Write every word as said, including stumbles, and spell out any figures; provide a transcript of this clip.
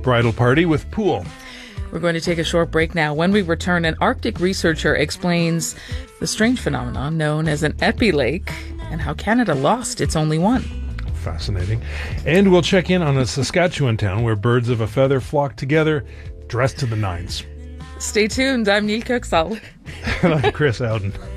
bridal party with pool. We're going to take a short break now. When we return, an Arctic researcher explains the strange phenomenon known as an epilake and how Canada lost its only one. Fascinating. And we'll check in on a Saskatchewan town where birds of a feather flock together, dressed to the nines. Stay tuned. I'm Neil Cooksall. And I'm Chris Alden.